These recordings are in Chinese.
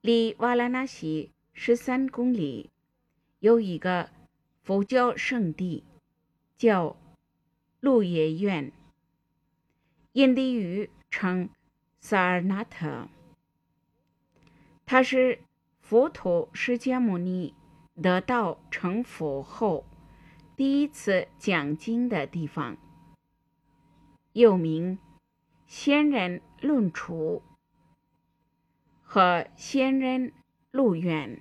离瓦拉纳西13公里，有一个佛教圣地，叫鹿野苑，印地语称萨尔纳特。它是佛陀释迦牟尼得道成佛后第一次讲经的地方，又名仙人论处和仙人鹿苑。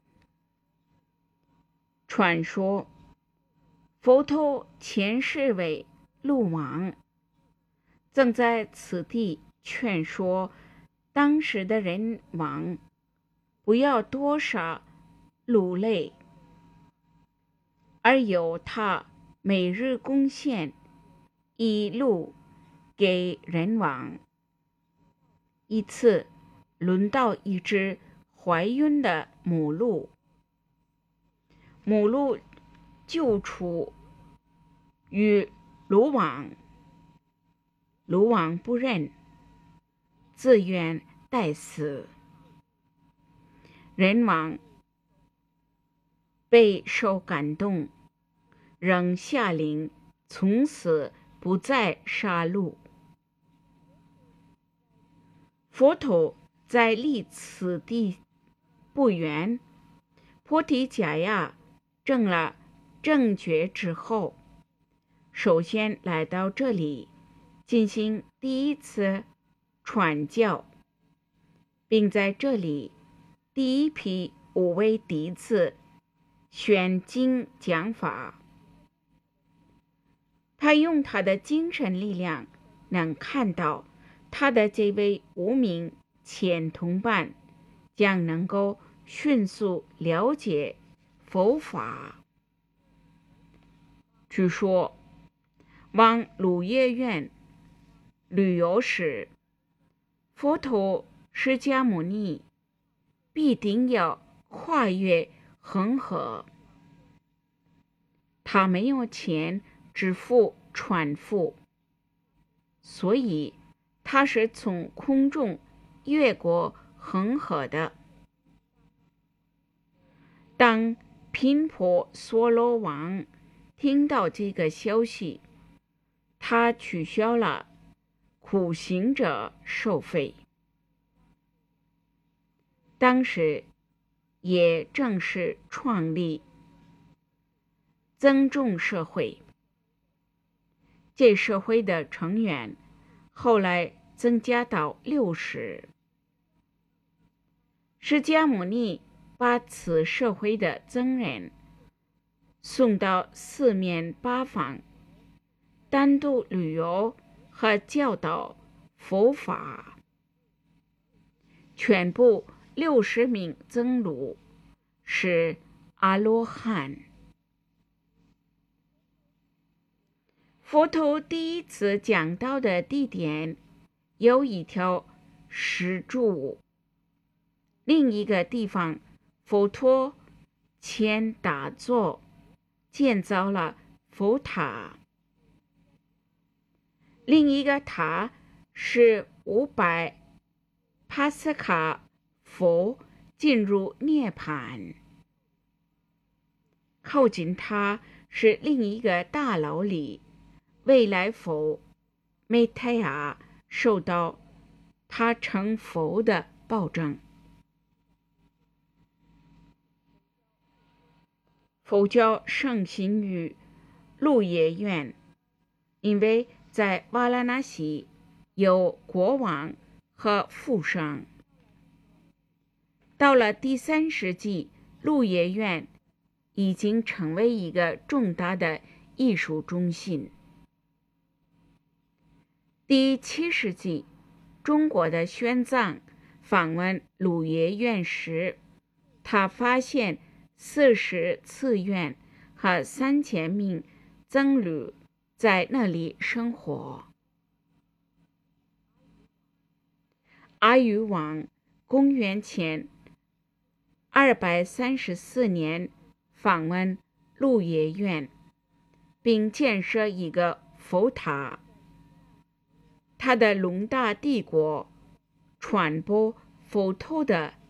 传说佛陀前世为鹿王，正在此地劝说当时的人王不要多杀鹿类，而由他每日贡献1鹿给人王。一次轮到一只怀孕的母鹿，母鹿救出与鹿王，鹿王不认，自愿代死。人王备受感动，仍下令从此不再杀鹿。佛陀在离此地不远，菩提伽亚证了正觉之后，首先来到这里进行第一次传教，并在这里第一批5位弟子宣经讲法。他用他的精神力量能看到他的这位无名前同伴将能够迅速了解佛法。据说往鹿野苑旅游时，佛陀释迦牟尼必定要跨越恒河，他没有钱支付船夫，所以他是从空中越过恒河的。当频婆娑罗王听到这个消息，他取消了苦行者收费。当时也正式创立僧众社会，这社会的成员后来增加到60。释迦牟尼把此社会的僧人送到四面八方，单独旅游和教导佛法。全部60名僧侣是阿罗汉。佛陀第一次讲道的地点有一条石柱，另一个地方佛陀前打坐建造了佛塔，另一个塔是500帕斯卡佛进入涅槃。靠近它是另一个大牢里未来佛美泰亚受到他成佛的保证。佛教盛行于鹿野苑，因为在瓦拉纳西有国王和富商。到了第3世纪，鹿野苑已经成为一个重大的艺术中心。第7世纪，中国的玄奘访问鹿野苑时，他发现40寺院和3000名僧侣在那里生活。阿育王公元前234年访问鹿野苑，并建设一个佛塔。他的龙大帝国传播佛陀的